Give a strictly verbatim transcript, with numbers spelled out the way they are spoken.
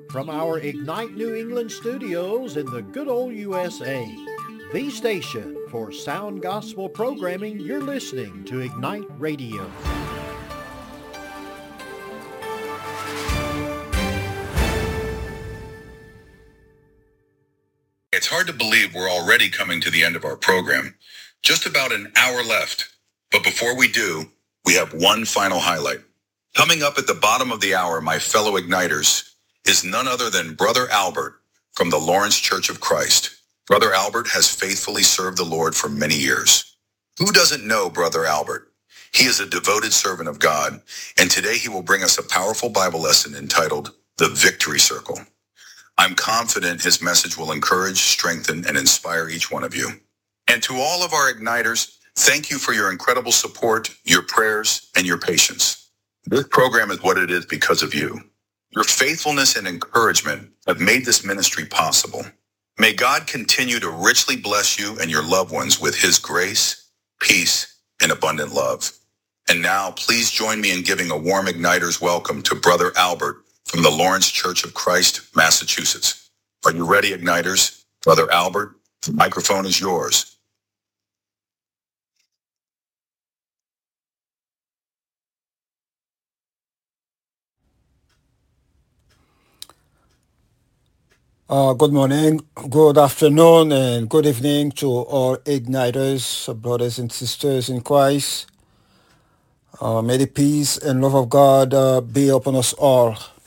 From our Ignite New England studios in the good old U S A, the station for sound gospel programming, you're listening to Ignite Radio. It's hard to believe we're already coming to the end of our program. Just about an hour left. But before we do, we have one final highlight. Coming up at the bottom of the hour, my fellow Igniters, is none other than Brother Albert from the Lawrence Church of Christ. Brother Albert has faithfully served the Lord for many years. Who doesn't know Brother Albert? He is a devoted servant of God, and today he will bring us a powerful Bible lesson entitled The Victory Circle. I'm confident his message will encourage, strengthen, and inspire each one of you. And to all of our Igniters, thank you for your incredible support, your prayers, and your patience. This program is what it is because of you. Your faithfulness and encouragement have made this ministry possible. May God continue to richly bless you and your loved ones with his grace, peace, and abundant love. And now, please join me in giving a warm Igniters welcome to Brother Albert from the Lawrence Church of Christ, Massachusetts. Are you ready, Igniters? Brother Albert, the microphone is yours. Uh, good morning, good afternoon, and good evening to all Igniters, brothers and sisters in Christ. Uh, may the peace and love of God uh, be upon us all.